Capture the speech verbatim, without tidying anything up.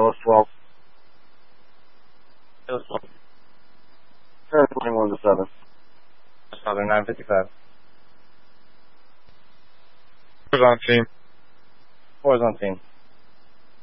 Dallas twelve. Dallas twelve. Fair twenty-one to seven. Southern nine fifty-five. Four's on team. Four's on team.